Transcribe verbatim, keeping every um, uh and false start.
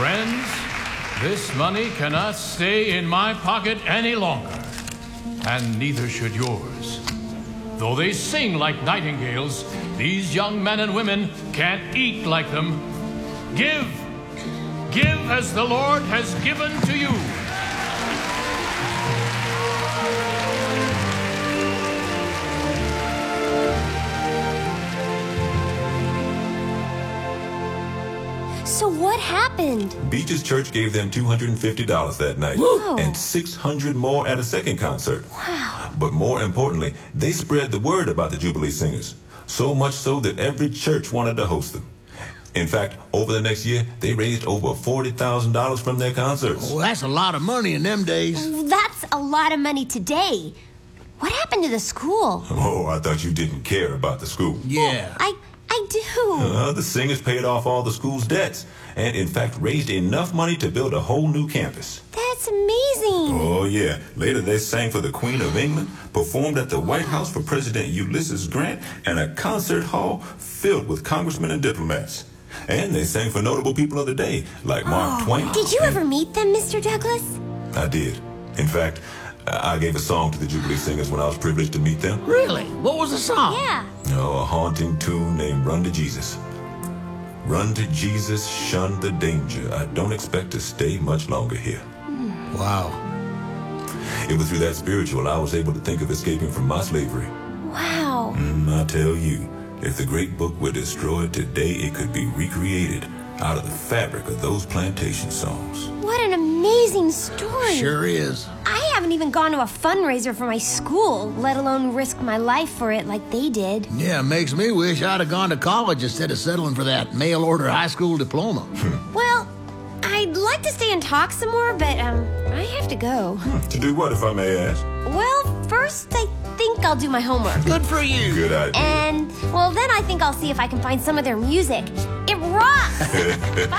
Friends, this money cannot stay in my pocket any longer, and neither should yours. Though they sing like nightingales, these young men and women can't eat like them. Give, give as the Lord has given to you. So what happened? Beach's church gave them two hundred fifty dollars that night. Whoa. And six hundred more at a second concert. Wow. But more importantly, they spread the word about the Jubilee Singers. So much so that every church wanted to host them. In fact, over the next year, they raised over forty thousand dollars from their concerts. Well, that's a lot of money in them days. That's a lot of money today. What happened to the school? Oh, I thought you didn't care about the school. Yeah. I I do. Uh, the singers paid off all the school's debts and, in fact, raised enough money to build a whole new campus. That's amazing. Oh, yeah. Later, they sang for the Queen of England, performed at the White House for President Ulysses Grant, and a concert hall filled with congressmen and diplomats. And they sang for notable people of the day, like Mark Oh, Twain. did you ever meet them, Mister Douglas? I did. In fact, I gave a song to the Jubilee Singers when I was privileged to meet them. Really? What was the song? Yeah. Oh, a haunting tune named Run to Jesus. Run to Jesus, shun the danger. I don't expect to stay much longer here. Wow. It was through that spiritual I was able to think of escaping from my slavery. Wow. Mm, I tell you, if the great book were destroyed today, it could be recreated out of the fabric of those plantation songs. What an amazing story. Sure is. I haven't even gone to a fundraiser for my school, let alone risk my life for it like they did. Yeah, makes me wish I'd have gone to college instead of settling for that mail-order high school diploma. Well, I'd like to stay and talk some more, but um, I have to go. To do what, if I may ask? Well, first I think I'll do my homework. Good for you. Good idea. And, well, then I think I'll see if I can find some of their music. It rocks!